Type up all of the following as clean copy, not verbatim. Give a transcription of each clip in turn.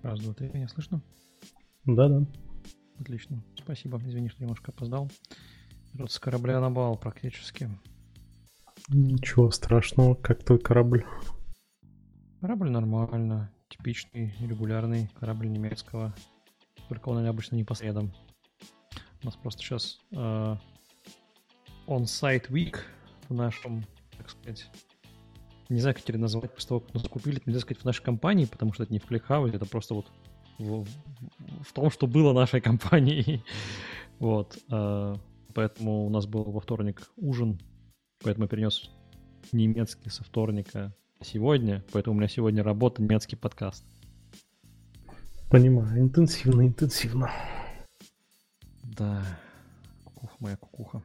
Раз, два, три. Меня слышно? Да. Отлично. Спасибо. Извини, что немножко опоздал. Вот с корабля на бал практически. Ничего страшного. Как твой корабль? Корабль нормально. Типичный, регулярный корабль немецкого. Только он обычно не по средам. У нас просто сейчас on-site week в нашем, так сказать, не знаю, как это назвать, после того, как нас купили, это нельзя сказать в нашей компании, потому что это не в ClickHouse, это просто вот в том, что было нашей компанией. Вот. Поэтому у нас был во вторник ужин, поэтому я перенес немецкий со вторника сегодня, поэтому у меня сегодня работа, немецкий подкаст. Понимаю, интенсивно. Да, кукуха моя кукуха.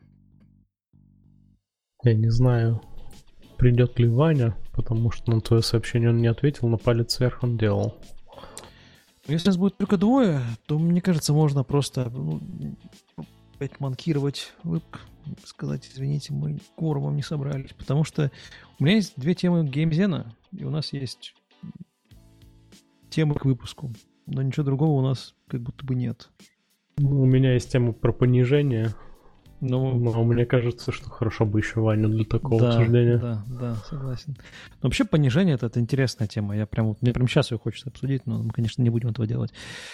Я не знаю, придет ли Ваня, потому что на твое сообщение он не ответил, но палец вверх он делал. Если нас будет только двое, то, мне кажется, можно просто опять манкировать выпуск, сказать, извините, мы кворумом не собрались, потому что у меня есть две темы геймзена, и у нас есть темы к выпуску, но ничего другого у нас как будто бы нет. У меня есть тема про понижение, но мне кажется, что хорошо бы еще Ваню для такого обсуждения. Да, согласен. Но вообще понижение это интересная тема. Мне прям сейчас ее хочется обсудить, но мы, конечно, не будем этого делать.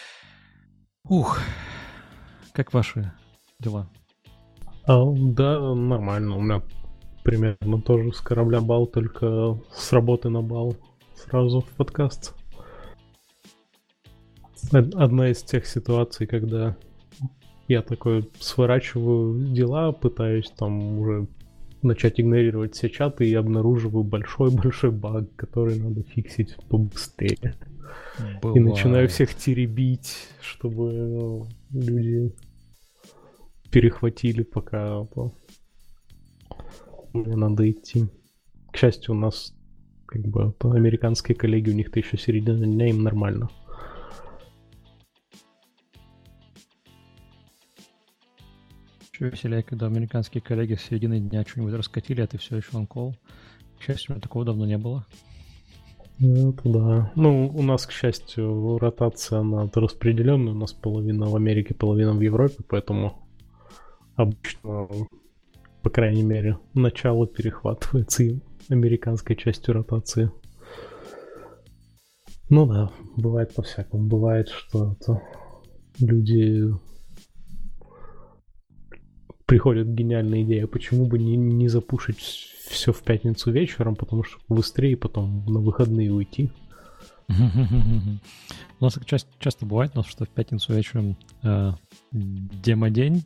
Как ваши дела? Да, нормально. У меня примерно тоже с корабля бал, только с работы на бал сразу в подкаст. Одна из тех ситуаций, когда я такой сворачиваю дела, пытаюсь там уже начать игнорировать все чаты и обнаруживаю большой-большой баг, который надо фиксить побыстрее. Бывает. И начинаю всех теребить, чтобы люди перехватили, пока мне надо идти. К счастью, у нас как бы американские коллеги, у них-то еще середина дня, им нормально. Еще веселее, когда американские коллеги с середины дня что-нибудь раскатили, а ты все еще on-call. К счастью, у меня такого давно не было. Это да. У нас, к счастью, ротация, она распределенная. У нас половина в Америке, половина в Европе, поэтому обычно, по крайней мере, начало перехватывается и американской частью ротации. Да, бывает по-всякому. Бывает, что люди... приходит гениальная идея, почему бы не запушить все в пятницу вечером, потому что быстрее потом на выходные уйти. У нас так часто бывает, что в пятницу вечером демо-день,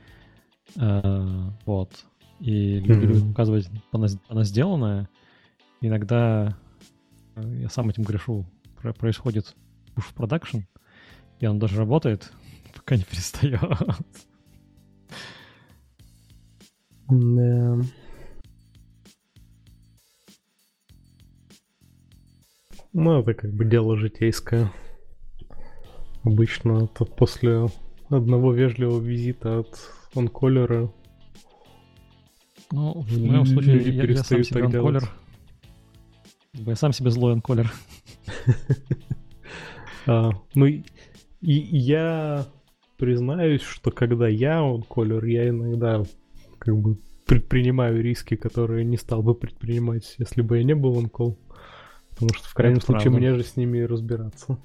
и люди указывают на сделанное. Иногда я сам этим грешу. Происходит push в продакшн, и он даже работает, пока не перестает. Да. Это как бы дело житейское. Обычно это после одного вежливого визита от онколера. В моем случае я сам себе онколер. Я сам себе злой онколер. И я признаюсь, что когда я онколер, я иногда как бы предпринимаю риски, которые не стал бы предпринимать, если бы я не был онкол. Потому что в крайнем случае мне же с ними разбираться.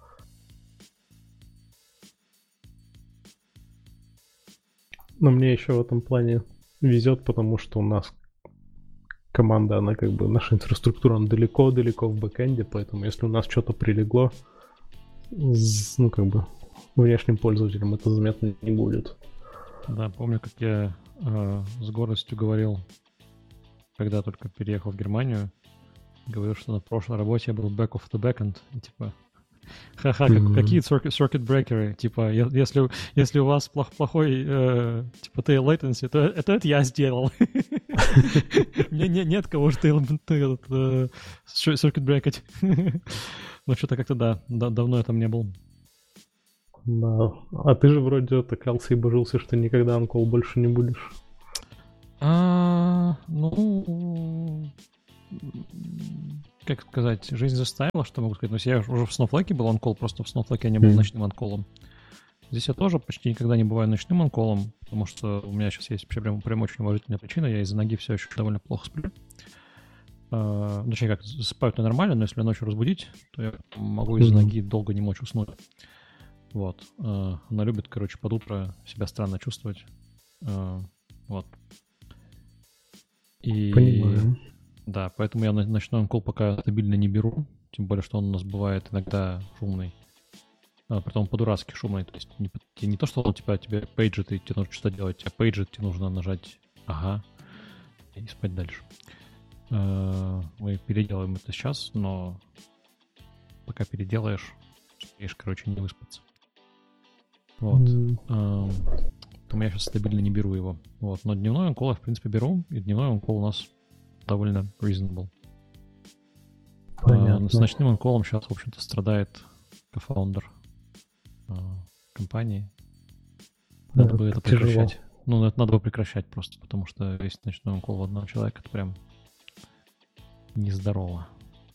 Но мне еще в этом плане везет, потому что у нас команда, она как бы, наша инфраструктура, она далеко-далеко в бэкэнде, поэтому если у нас что-то прилегло, внешним пользователям это заметно не будет. Да, помню, как я с гордостью говорил, когда только переехал в Германию, говорил, что на прошлой работе я был back of the backend, и типа, какие circuit breakerы, типа, если у вас плохой типа tail latency, то это я сделал. Мне нет кого же circuit брекать. Что-то как-то да, давно я там не был. Да. А ты же вроде клялся и божился, что никогда онкол больше не будешь. как сказать, жизнь заставила, что могу сказать. То есть я уже в Snowflake был on-call, просто в Snowflake я не был ночным on-call'ом. Здесь я тоже почти никогда не бываю ночным on-call'ом, потому что у меня сейчас есть прям очень уважительная причина. Я из-за ноги все еще довольно плохо сплю. Точнее, как, засыпаю-то нормально, но если ночью разбудить, то я могу из-за ноги долго не мочь уснуть. Вот. Она любит, короче, под утро себя странно чувствовать. Вот. И... Понимаю. Да, поэтому я ночной on-call пока стабильно не беру. Тем более, что он у нас бывает иногда шумный. Притом по-дурацки шумный. То есть не то, что он тебе пейджит, и тебе нужно что-то делать, а пейджит, тебе нужно нажать «ага» и спать дальше. Мы переделаем это сейчас, но пока переделаешь, успеешь, короче, не выспаться. Вот. Поэтому я сейчас стабильно не беру его. Вот. Но дневной on-call я, в принципе, беру, и дневной on-call у нас довольно reasonable. С ночным on-call'ом сейчас, в общем-то, страдает кофаундер компании. Надо бы это прекращать. Ну, это надо бы прекращать просто, потому что весь ночной on-call в одного человека — это прям нездорово.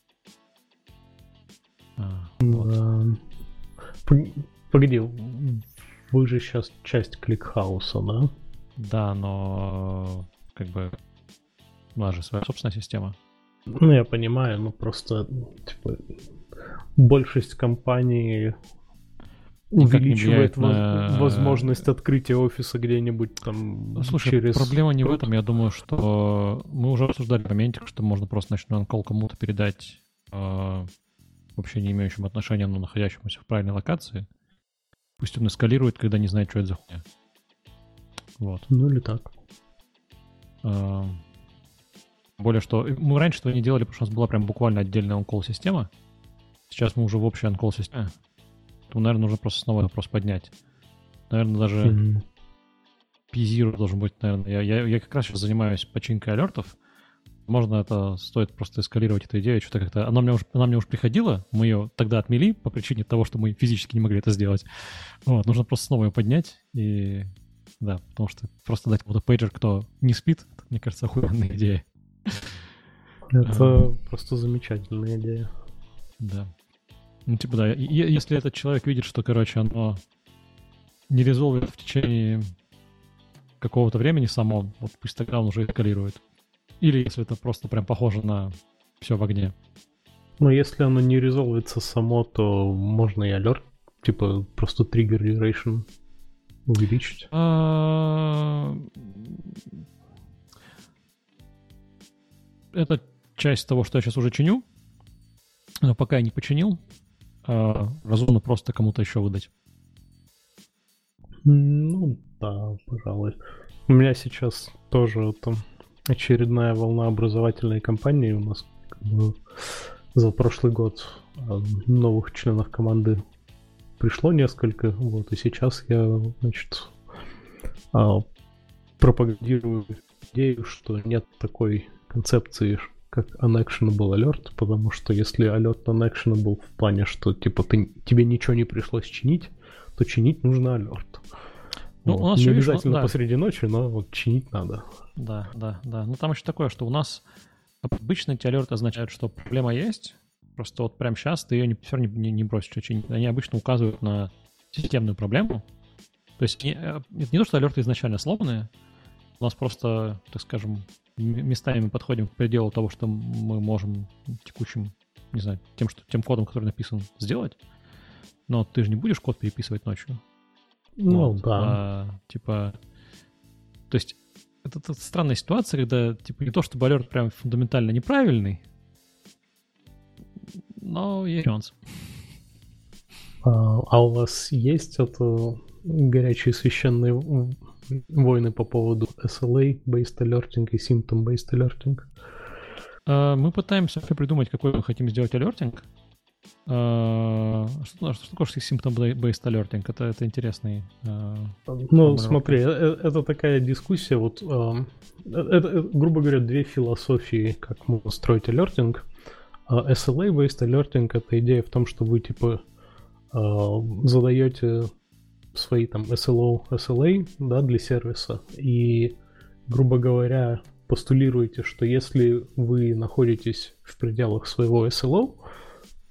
Вот. Погоди, вы же сейчас часть ClickHouse, да? Да, но как бы у нас же своя собственная система. Ну, я понимаю, но просто типа большесть компаний увеличивает возможность открытия офиса где-нибудь там. Слушай, через... проблема не в этом. Я думаю, что мы уже обсуждали моментик, что можно просто ночной on-call кому-то передать вообще не имеющим отношения, но находящемуся в правильной локации. Пусть он эскалирует, когда не знает, что это за хуйня. Вот. Ну или так. Более что... Мы раньше этого не делали, потому что у нас была прям буквально отдельная on-call система. Сейчас мы уже в общей on-call системе. То, наверное, нужно просто снова вопрос поднять. Наверное, даже P0 должен быть, наверное. Я как раз сейчас занимаюсь починкой алертов. Можно это стоит просто эскалировать эту идею. Что-то как-то... Она мне уже приходила, мы ее тогда отмели по причине того, что мы физически не могли это сделать. Вот, нужно просто снова ее поднять. И да, потому что просто дать кому-то пейджер, кто не спит, это, мне кажется, охуенная идея. Это просто замечательная идея. Да. Ну, типа, да, если этот человек видит, что, короче, оно не резолвит в течение какого-то времени само, вот пусть тогда он уже эскалирует. Или если это просто прям похоже на все в огне. Но если оно не резолвится само, то можно и алерт, типа просто trigger duration увеличить. Это часть того, что я сейчас уже чиню. Но пока я не починил, разумно просто кому-то еще выдать. Ну, да, пожалуй. У меня сейчас тоже там очередная волна образовательной кампании. У нас как бы за прошлый год новых членов команды пришло несколько. Вот, и сейчас я, значит, пропагандирую идею, что нет такой концепции, как unactionable alert, потому что если alert unactionable в плане, что типа тебе ничего не пришлось чинить, то чинить нужно alert. Ну, вот. У нас не обязательно посреди ночи, но вот чинить надо. Да. Ну там еще такое, что у нас обычно эти алерты означают, что проблема есть, просто вот прямо сейчас ты ее все равно не бросишь чинить. Они обычно указывают на системную проблему. То есть это не то, что алерты изначально сломанные, у нас просто, так скажем, местами мы подходим к пределу того, что мы можем текущим, не знаю, тем кодом, который написан, сделать. Но ты же не будешь код переписывать ночью. Ну, вот, да. То есть это странная ситуация, когда типа не то, чтобы алерт прям фундаментально неправильный, но есть нюанс. А у вас есть горячие священные войны по поводу SLA-based alerting и symptom-based alerting? Мы пытаемся придумать, какой мы хотим сделать алертинг. Что такое symptom-based alerting? Это интересный... смотри, это такая дискуссия. Вот, это, грубо говоря, две философии, как можно строить алертинг. SLA-based alerting — это идея в том, что вы, типа, задаете свои там SLA, да, для сервиса, и, грубо говоря, постулируете, что если вы находитесь в пределах своего SLO,